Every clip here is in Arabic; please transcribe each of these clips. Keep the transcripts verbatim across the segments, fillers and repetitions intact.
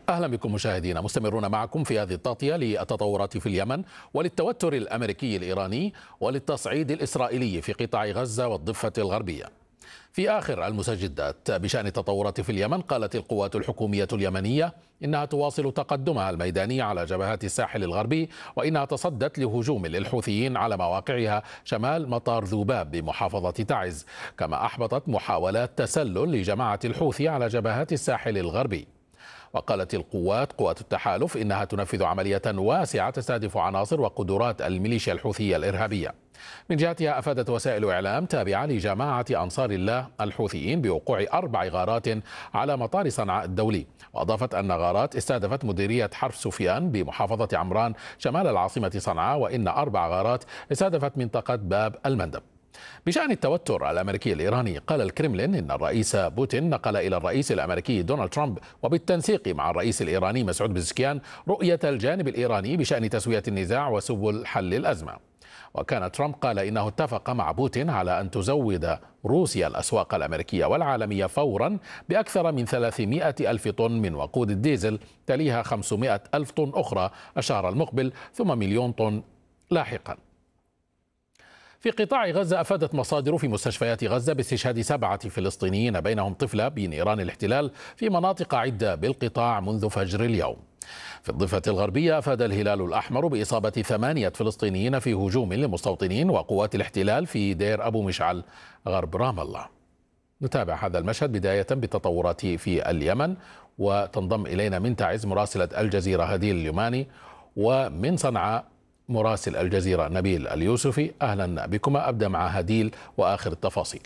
أهلا بكم مشاهدينا، مستمرون معكم في هذه التغطية للتطورات في اليمن وللتوتر الأمريكي الإيراني وللتصعيد الإسرائيلي في قطاع غزة والضفة الغربية. في آخر المستجدات بشأن التطورات في اليمن، قالت القوات الحكومية اليمنية إنها تواصل تقدمها الميداني على جبهات الساحل الغربي، وإنها تصدت لهجوم للحوثيين على مواقعها شمال مطار ذوباب بمحافظة تعز، كما أحبطت محاولات تسلل لجماعة الحوثي على جبهات الساحل الغربي. وقالت القوات قوات التحالف إنها تنفذ عملية واسعة تستهدف عناصر وقدرات الميليشيا الحوثية الإرهابية. من جهتها، أفادت وسائل إعلام تابعة لجماعة أنصار الله الحوثيين بوقوع أربع غارات على مطار صنعاء الدولي، وأضافت أن غارات استهدفت مديرية حرف سفيان بمحافظة عمران شمال العاصمة صنعاء، وإن أربع غارات استهدفت منطقة باب المندب. بشأن التوتر الأمريكي الإيراني، قال الكرملين إن الرئيس بوتين نقل إلى الرئيس الأمريكي دونالد ترامب وبالتنسيق مع الرئيس الإيراني مسعود بزكيان رؤية الجانب الإيراني بشأن تسوية النزاع وسبل حل الأزمة. وكان ترامب قال إنه اتفق مع بوتين على أن تزود روسيا الأسواق الأمريكية والعالمية فورا بأكثر من ثلاثمائة ألف طن من وقود الديزل، تليها خمسمائة ألف طن أخرى الشهر المقبل، ثم مليون طن لاحقا. في قطاع غزة، أفادت مصادر في مستشفيات غزة باستشهاد سبعة فلسطينيين بينهم طفلة بنيران الاحتلال في مناطق عدة بالقطاع منذ فجر اليوم. في الضفة الغربية، أفاد الهلال الأحمر بإصابة ثمانية فلسطينيين في هجوم لمستوطنين وقوات الاحتلال في دير أبو مشعل غرب رام الله. نتابع هذا المشهد بداية بالتطورات في اليمن، وتنضم إلينا من تعز مراسلة الجزيرة هديل اليماني، ومن صنعاء مراسل الجزيرة نبيل اليوسفي. أهلا بكما. أبدأ مع هديل وآخر التفاصيل.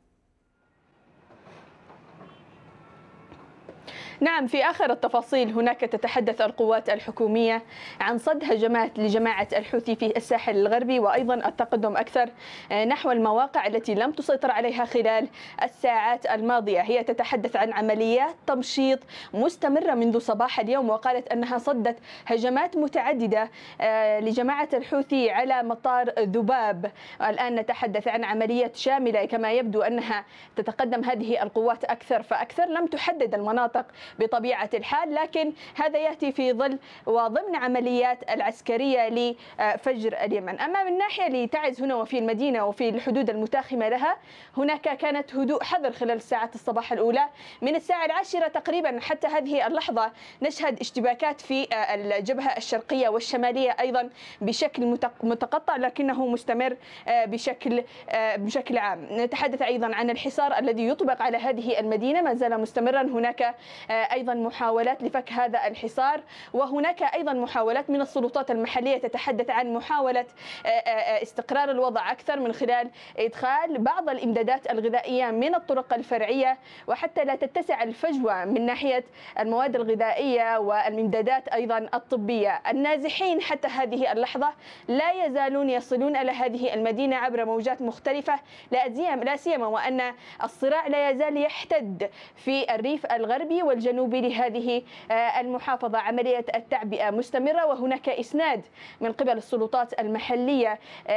نعم، في آخر التفاصيل هناك تتحدث القوات الحكومية عن صد هجمات لجماعة الحوثي في الساحل الغربي، وأيضا التقدم أكثر نحو المواقع التي لم تسيطر عليها خلال الساعات الماضية. هي تتحدث عن عمليات تمشيط مستمرة منذ صباح اليوم، وقالت أنها صدت هجمات متعددة لجماعة الحوثي على مطار ذباب. الآن نتحدث عن عملية شاملة، كما يبدو أنها تتقدم هذه القوات أكثر فأكثر. لم تحدد المناطق بطبيعة الحال، لكن هذا يأتي في ظل وضمن عمليات العسكرية لفجر اليمن. أما من ناحية لتعز هنا وفي المدينة وفي الحدود المتاخمة لها، هناك كانت هدوء حذر خلال ساعات الصباح الأولى. من الساعة العاشرة تقريبا حتى هذه اللحظة نشهد اشتباكات في الجبهة الشرقية والشمالية أيضا بشكل متقطع، لكنه مستمر بشكل بشكل عام. نتحدث أيضا عن الحصار الذي يطبق على هذه المدينة، ما زال مستمرا. هناك أيضا محاولات لفك هذا الحصار، وهناك أيضا محاولات من السلطات المحلية تتحدث عن محاولة استقرار الوضع أكثر من خلال إدخال بعض الإمدادات الغذائية من الطرق الفرعية، وحتى لا تتسع الفجوة من ناحية المواد الغذائية والإمدادات أيضا الطبية. النازحين حتى هذه اللحظة لا يزالون يصلون إلى هذه المدينة عبر موجات مختلفة، لا سيما وأن الصراع لا يزال يحتد في الريف الغربي والجنوبي لهذه المحافظة. عملية التعبئة مستمرة، وهناك إسناد من قبل السلطات المحلية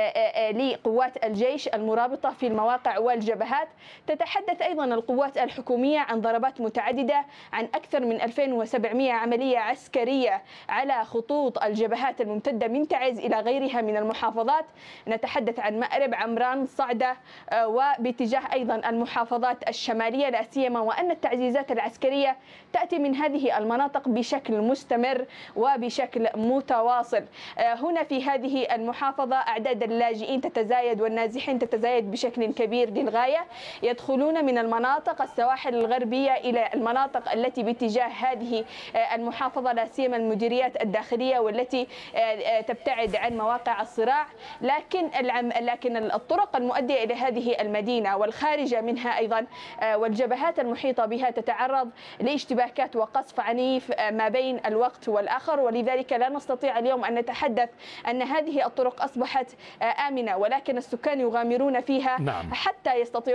لقوات الجيش المرابطة في المواقع والجبهات. تتحدث أيضا القوات الحكومية عن ضربات متعددة، عن أكثر من ألفين وسبعمائة عملية عسكرية على خطوط الجبهات الممتدة من تعز إلى غيرها من المحافظات. نتحدث عن مأرب، عمران، صعدة، وباتجاه أيضا المحافظات الشمالية، لا سيما وأن التعزيزات العسكرية تأتي من هذه المناطق بشكل مستمر وبشكل متواصل. هنا في هذه المحافظة أعداد اللاجئين تتزايد والنازحين تتزايد بشكل كبير للغاية، يدخلون من المناطق السواحل الغربية إلى المناطق التي باتجاه هذه المحافظة، لا سيما المديريات الداخلية والتي تبتعد عن مواقع الصراع. لكن لكن الطرق المؤدية إلى هذه المدينة والخارجة منها أيضا والجبهات المحيطة بها تتعرض لاشتباكات وقصف عنيف ما بين الوقت والآخر، ولذلك لا نستطيع اليوم أن نتحدث أن هذه الطرق أصبحت آمنة، ولكن السكان يغامرون فيها. نعم. حتى يستطيعوا